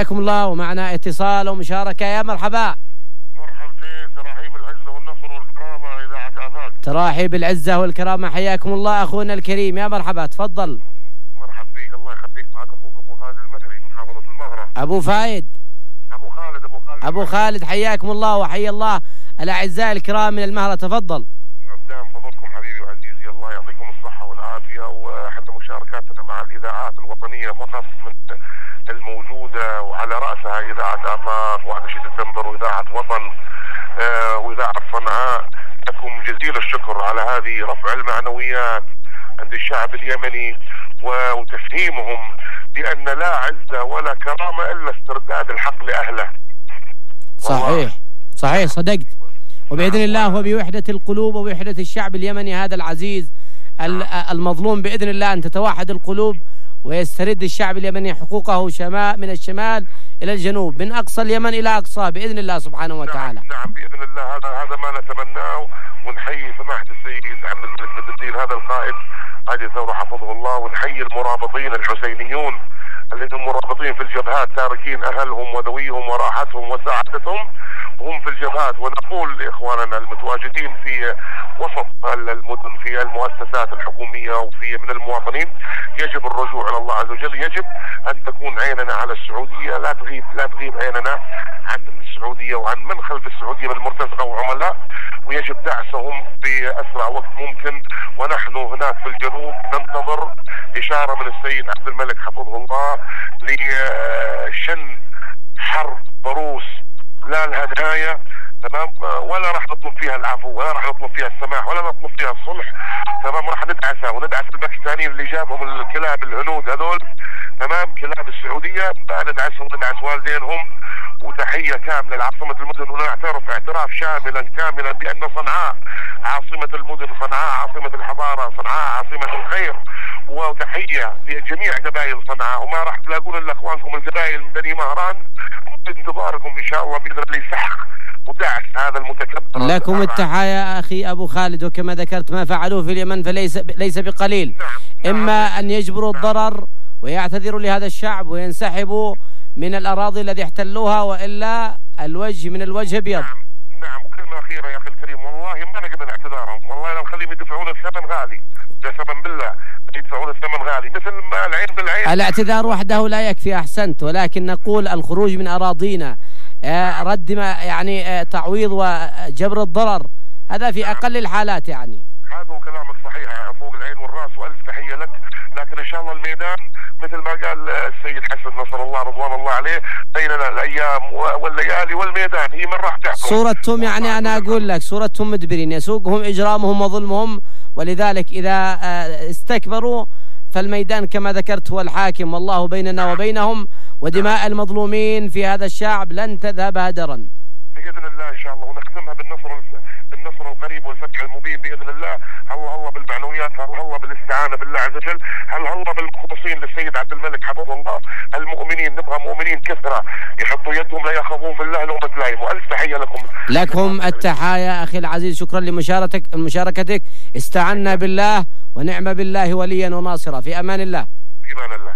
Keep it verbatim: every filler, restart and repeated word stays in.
حياكم الله، ومعنا اتصال ومشاركة. يا مرحبا. مرحبتين، تراحيب العزة والنصر والكرامة إذاعة آفاق. تراحيب العزة والكرامة، حياكم الله أخونا الكريم. يا مرحبا، تفضل. مرحب فيك، الله يخليك. معك أخوك أبو خالد المهري من محافظة المهرة. أبو فايد. أبو خالد أبو خالد أبو خالد، حياكم الله وحيا الله الأعزاء الكرام من المهرة، تفضل. دام فضلكم حبيبي وعزيزي، الله يعطيكم الصحة والعافية. وحنا مشاركاتنا مع الإذاعات الوطنية فقط من الموجودة، وعلى رأسها إذاعة آفاق وعدشة الدنبر وإذاعة وطن آه وإذاعة صنعاء. لكم جزيل الشكر على هذه رفع المعنويات عند الشعب اليمني وتفهيمهم بأن لا عزة ولا كرامة إلا استرداد الحق لأهله. صحيح صحيح، صدقت. وبإذن الله وبوحدة القلوب وبوحدة الشعب اليمني هذا العزيز المظلوم، بإذن الله أن تتوحد القلوب ويسترد الشعب اليمني حقوقه شمال من الشمال إلى الجنوب، من أقصى اليمن إلى أقصاه، بإذن الله سبحانه وتعالى. نعم, نعم بإذن الله، هذا هذا ما نتمناه. ونحيي سماحة السيد عبد الملك بدر الدين هذا القائد قائد الثورة حفظه الله، ونحيي المرابطين الحسينيون الذين مرابطين في الجبهات تاركين أهلهم وذويهم وراحتهم وسعادتهم وهم في الجبهات. ونقول لإخواننا المتواجدين في وسط المدن في المؤسسات الحكومية وفي من المواطنين، يجب الرجوع إلى الله عز وجل. يجب أن تكون عيننا على السعودية، لا تغيب لا تغيب عيننا عن السعودية وعن من خلف السعودية من مرتزقة وعملاء، ويجب دعسهم بأسرع وقت ممكن. ونحن هناك في الجنوب ننتظر إشارة من السيد عبد الملك حفظه الله لشن حرب ضروس لا لها نهاية، تمام، ولا راح نطلب فيها العفو ولا راح نطلب فيها السماح ولا نطلب فيها الصلح، تمام. راح ندعسها وندعس الباكستانيين اللي جابهم الكلاب الهنود هذول، تمام، كلاب السعودية، ندعسهم وندعس والدينهم. وتحية كاملة لعاصمة المدن، ونعترف اعتراف شاملا كاملا بأن صنعاء عاصمة المدن، صنعاء عاصمة الحضارة، صنعاء عاصمة الخير. وتحية لجميع قبائل صنعاء، وما راح تلاقون الا اخوانكم القبائل من بني مهران بانتظاركم ان شاء الله باذن الله سحق ودعس هذا المتكبر. لكم التحايا اخي ابو خالد، وكما ذكرت ما فعلوه في اليمن فليس ليس بقليل. نعم. اما نعم. ان يجبروا نعم. الضرر ويعتذروا لهذا الشعب وينسحبوا من الاراضي التي احتلوها، والا الوجه من الوجه ابيض. نعم نعم. وكلمه اخيره يا اخي الكريم، والله ما نقبل اعتذارهم، والله لو نخليهم يدفعون الثمن غالي، قسما بالله يدفعون الثمن غالي، مثل ما العين بالعين. الاعتذار وحده لا يكفي، احسنت، ولكن نقول الخروج من اراضينا، آه رد ما يعني آه تعويض وجبر الضرر، هذا في اقل الحالات يعني. هذا كلامك صحيح فوق العين والراس، والف تحيه لك. لكن ان شاء الله الميدان مثل ما قال السيد حسن نصر الله رضوان الله عليه، بيننا الايام والليالي والميدان هي من راح تحكم. صورتهم يعني انا اقول لك صورتهم مدبرين، يسوقهم اجرامهم وظلمهم، ولذلك اذا استكبروا فالميدان كما ذكرت هو الحاكم، والله بيننا وبينهم، ودماء المظلومين في هذا الشعب لن تذهب هدرا باذن الله ان شاء الله. ونختمها بالنصر بالنصر القريب والفتح المبين باذن الله. هلا هلا بالمعنويات، هلا هلا بالاستعانه بالله عز وجل، هلا هلا بالمخلصين للسيد عبد الملك حفظه الله، المؤمنين. نبغى مؤمنين كثره يحطوا يدهم لا يخافون في الله لومة لائم. والف تحيه لكم. لكم التحايا اخي العزيز، شكرا لمشاركتك مشاركتك. استعنا بالله ونعم بالله وليا وناصرا. في امان الله. في امان الله.